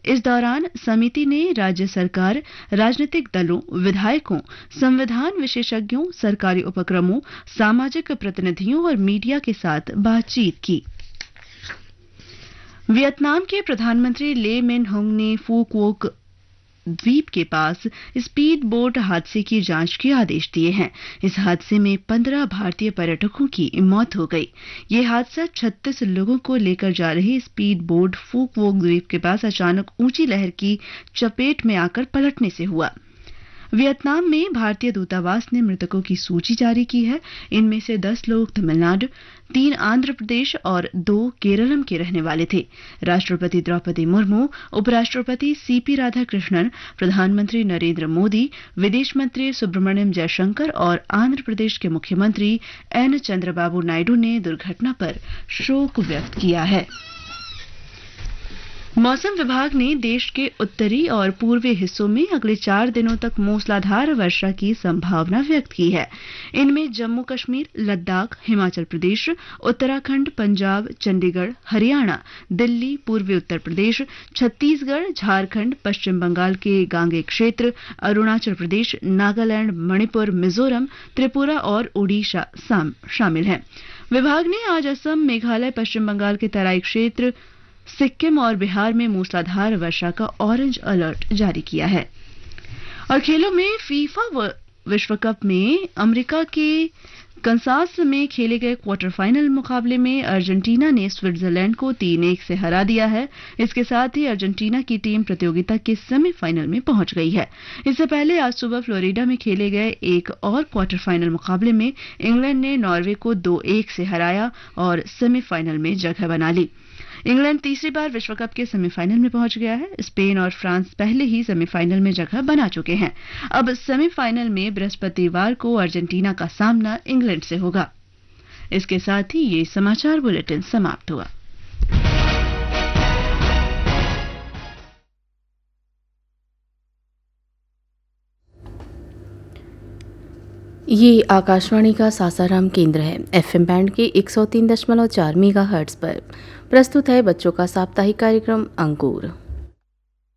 इस दौरान समिति ने राज्य सरकार, राजनीतिक दलों, विधायकों, संविधान विशेषज्ञों, सरकारी उपक्रमों, सामाजिक प्रतिनिधियों और मीडिया के साथ बातचीत की। वियतनाम के प्रधानमंत्री ले मिन होंग ने फूक वोक द्वीप के पास स्पीड बोट हादसे की जांच के आदेश दिए हैं। इस हादसे में 15 भारतीय पर्यटकों की मौत हो गई। ये हादसा 36 लोगों को लेकर जा रही स्पीड बोट फूक वोक द्वीप के पास अचानक ऊंची लहर की चपेट में आकर पलटने से हुआ। वियतनाम में भारतीय दूतावास ने मृतकों की सूची जारी की है। इनमें से 10 लोग तमिलनाडु, 3 आंध्र प्रदेश और 2 केरलम के रहने वाले थे। राष्ट्रपति द्रौपदी मुर्मू, उपराष्ट्रपति सीपी राधाकृष्णन, प्रधानमंत्री नरेंद्र मोदी, विदेश मंत्री सुब्रमण्यम जयशंकर और आंध्र प्रदेश के मुख्यमंत्री एन चंद्रबाबू नायडू ने दुर्घटना पर शोक व्यक्त किया है। मौसम विभाग ने देश के उत्तरी और पूर्वी हिस्सों में अगले 4 दिनों तक मूसलाधार वर्षा की संभावना व्यक्त की है। इनमें जम्मू कश्मीर, लद्दाख, हिमाचल प्रदेश, उत्तराखंड, पंजाब, चंडीगढ़, हरियाणा, दिल्ली, पूर्वी उत्तर प्रदेश, छत्तीसगढ़, झारखंड, पश्चिम बंगाल के गांगे क्षेत्र, अरुणाचल प्रदेश, नागालैंड, मणिपुर, मिजोरम, त्रिपुरा और ओडिशा शामिल हैं। विभाग ने आज असम, मेघालय, पश्चिम बंगाल के तराई क्षेत्र, सिक्किम और बिहार में मूसलाधार वर्षा का ऑरेंज अलर्ट जारी किया है। और खेलों में फीफा विश्व कप में अमेरिका के कंसास में खेले गए क्वार्टर फाइनल मुकाबले में अर्जेंटीना ने स्विट्जरलैंड को 3-1 से हरा दिया है। इसके साथ ही अर्जेंटीना की टीम प्रतियोगिता के सेमीफाइनल में पहुंच गई है। इससे पहले आज सुबह फ्लोरिडा में खेले गए एक और क्वार्टर फाइनल मुकाबले में इंग्लैंड ने नॉर्वे को 2-1 से हराया और सेमीफाइनल में जगह बना ली। इंग्लैंड तीसरी बार विश्व कप के सेमीफाइनल में पहुंच गया है। स्पेन और फ्रांस पहले ही सेमीफाइनल में जगह बना चुके हैं। अब सेमीफाइनल में बृहस्पतिवार को अर्जेंटीना का सामना इंग्लैंड से होगा। इसके साथ ही ये समाचार बुलेटिन समाप्त हुआ। ये आकाशवाणी का सासाराम केंद्र है। एफएम बैंड के 103.4 मेगाहर्ट्ज पर प्रस्तुत है बच्चों का साप्ताहिक कार्यक्रम अंकुर।